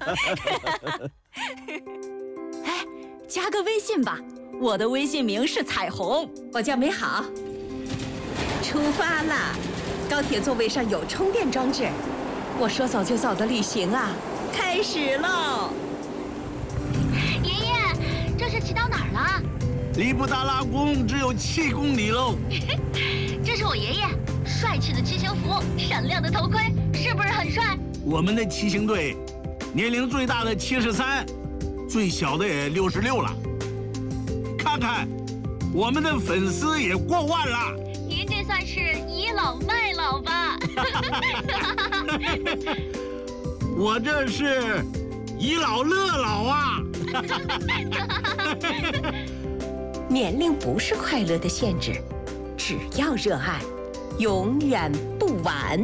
哎，加个微信吧，我的微信名是彩虹。 我叫美好。出发啦！高铁座位上有充电装置，我说走就走的旅行啊，开始喽！ 爷爷，这是骑到哪儿了？ 离布达拉宫只有7公里喽。 这是我爷爷，帅气的骑行服，闪亮的头盔，是不是很帅？ 我们的骑行队，年龄最大的73，最小的也66了。看看，我们的粉丝也过万了。 您这算是倚老卖老吧？ 我这是倚老乐老啊！ 年龄不是快乐的限制，只要热爱，永远不晚。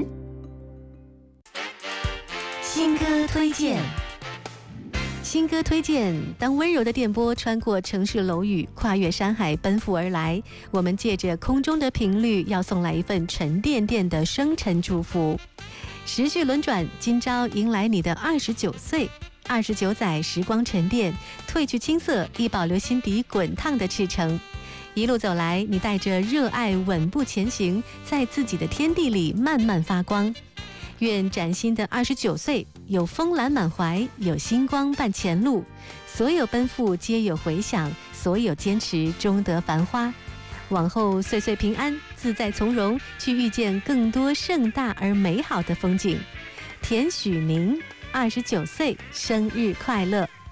新歌推荐。新歌推荐，当温柔的电波穿过城市楼宇，跨越山海奔赴而来，我们借着空中的频率，要送来一份沉甸甸的生辰祝福。时序轮转，今朝迎来你的29岁，29载时光沉淀，褪去青涩，亦保留心底滚烫的赤诚。一路走来，你带着热爱稳步前行，在自己的天地里慢慢发光。愿崭新的29岁有风澜满怀，有星光伴前路，所有奔赴皆有回响，所有坚持终得繁花。往后岁岁平安，自在从容，去遇见更多盛大而美好的风景。田许宁，29岁生日快乐！